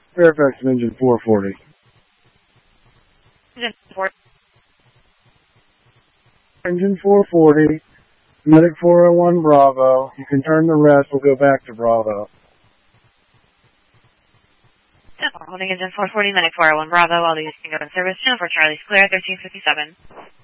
Fairfax Engine 440. Engine 4. Engine 440, Medic 401 Bravo. You can turn the rest, we'll go back to Bravo. Holding Engine 440, Medic 401 Bravo, all the units can go in service. Channel 4 Charlie's clear, 1357.